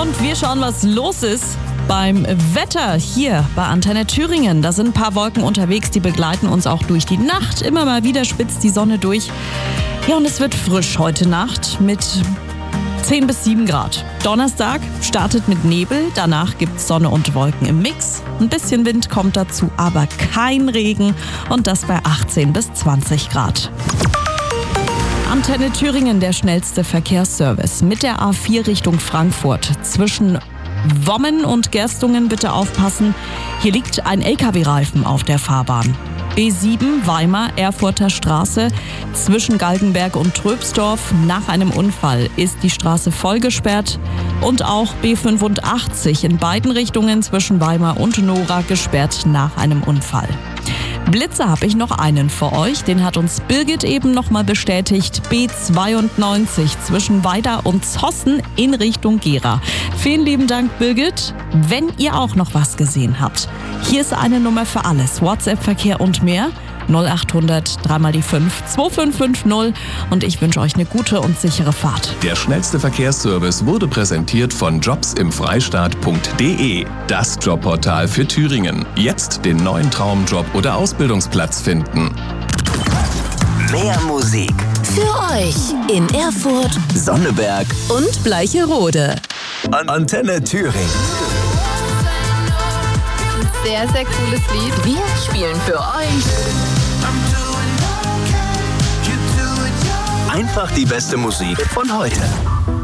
Und wir schauen, was los ist beim Wetter hier bei Antenne Thüringen. Da sind ein paar Wolken unterwegs, die begleiten uns auch durch die Nacht. Immer mal wieder spitzt die Sonne durch. Ja, und es wird frisch heute Nacht mit 10 bis 7 Grad. Donnerstag startet mit Nebel, danach gibt's Sonne und Wolken im Mix. Ein bisschen Wind kommt dazu, aber kein Regen und das bei 18 bis 20 Grad. Antenne Thüringen, der schnellste Verkehrsservice mit der A4 Richtung Frankfurt. Zwischen Wommen und Gerstungen bitte aufpassen. Hier liegt ein LKW-Reifen auf der Fahrbahn. B7 Weimar Erfurter Straße zwischen Galgenberg und Tröbsdorf. Nach einem Unfall ist die Straße voll gesperrt. Und auch B85 in beiden Richtungen zwischen Weimar und Nora gesperrt nach einem Unfall. Blitze habe ich noch einen für euch, den hat uns Birgit eben nochmal bestätigt. B92 zwischen Weida und Zossen in Richtung Gera. Vielen lieben Dank, Birgit. Wenn ihr auch noch was gesehen habt, hier ist eine Nummer für alles. WhatsApp-Verkehr und mehr. 0800 3 die 5 2550 und ich wünsche euch eine gute und sichere Fahrt. Der schnellste Verkehrsservice wurde präsentiert von jobsimfreistaat.de, das Jobportal für Thüringen. Jetzt den neuen Traumjob oder Ausbildungsplatz finden. Mehr Musik Für euch in Erfurt Sonneberg und Bleicherode. Antenne Thüringen. Sehr, sehr cooles Lied. Wir spielen für euch Einfach die beste Musik von heute.